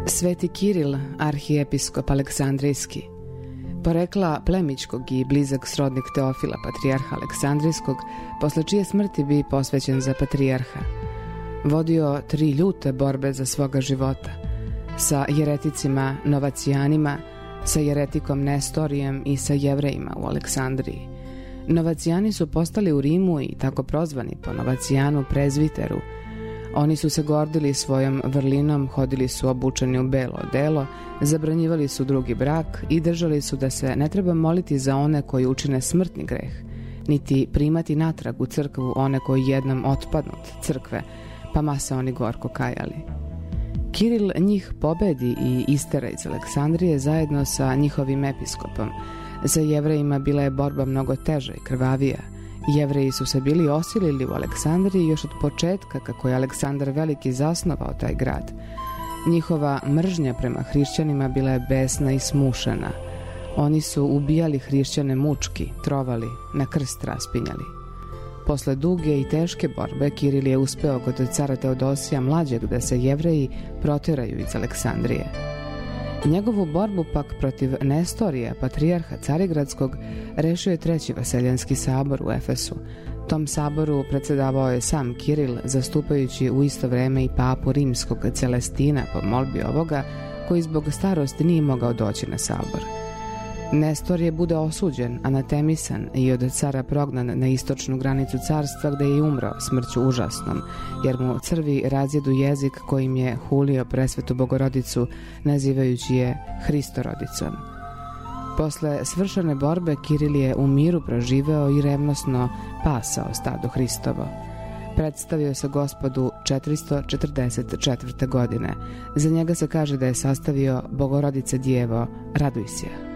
Sveti Kiril, arhijepiskop Aleksandrijski, porekla plemićkog i blizak srodnik Teofila, patrijarha Aleksandrijskog, posle čije smrti bi posvećen za patrijarha, vodio 3 ljute borbe za svoga života, sa jereticima Novacijanima, sa jeretikom Nestorijem i sa Jevrejima u Aleksandriji. Novacijani su postali u Rimu i tako prozvani po Novacijanu prezviteru. Oni su se gordili svojom vrlinom, hodili su obučeni u belo odelo, zabranjivali su drugi brak i držali su da se ne treba moliti za one koji učine smrtni greh, niti primati natrag u crkvu one koji jednom otpadnu od crkve, pa ma se oni gorko kajali. Kiril njih pobedi i istera iz Aleksandrije zajedno sa njihovim episkopom. Za Jevrejima bila je borba mnogo teža i krvavija. Jevreji su se bili osilili u Aleksandriji još od početka kako je Aleksandar Veliki zasnovao taj grad. Njihova mržnja prema hrišćanima bila je besna i smušena. Oni su ubijali hrišćane mučki, trovali, na krst raspinjali. Posle duge i teške borbe Kiril je uspeo kod cara Teodosija mlađeg da se Jevreji proteraju iz Aleksandrije. Njegovu borbu pak protiv Nestorija, patrijarha Carigradskog, rešio je 3. Vaseljanski sabor u Efesu. Tom saboru predsedavao je sam Kiril, zastupajući u isto vreme i papu rimskog Celestina po molbi ovoga, koji zbog starosti nije mogao doći na sabor. Nestor je bude osuđen, anatemisan i od cara prognan na istočnu granicu carstva, gde je i umro smrću užasnom, jer mu crvi razjedu jezik kojim je hulio presvetu Bogorodicu, nazivajući je Hristorodicom. Posle svršene borbe Kiril je u miru proživeo i revnosno pasao stado Hristovo. Predstavio se Gospodu 444. godine. Za njega se kaže da je sastavio Bogorodice Djevo, raduj se.